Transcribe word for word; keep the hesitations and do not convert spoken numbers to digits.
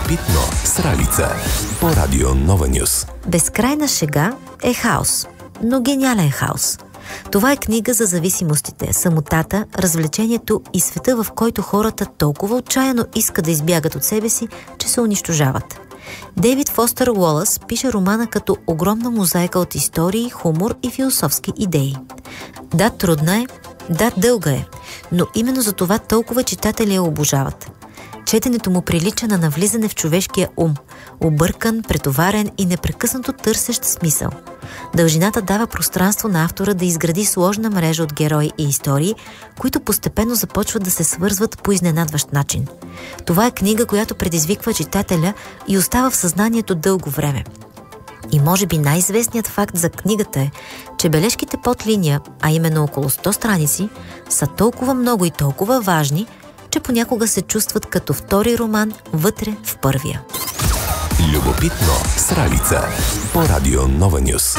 Любопитно с Ралица по Радио Нова Нюс. Безкрайна шега е хаос, но гениален хаос. Това е книга за зависимостите, самотата, развлечението и света, в който хората толкова отчаяно искат да избягат от себе си, че се унищожават. Дейвид Фостер Уолъс пише романа като огромна мозайка от истории, хумор и философски идеи. Да, трудна е, да, дълга е, но именно за това толкова читатели я обожават. Четенето му прилича на навлизане в човешкия ум, объркан, претоварен и непрекъснато търсещ смисъл. Дължината дава пространство на автора да изгради сложна мрежа от герои и истории, които постепенно започват да се свързват по изненадващ начин. Това е книга, която предизвиква читателя и остава в съзнанието дълго време. И може би най-известният факт за книгата е, че бележките под линия, а именно около сто страници, са толкова много и толкова важни, че понякога се чувстват като втори роман вътре в първия. Любопитно с Ралица по Радио Нова Нюс.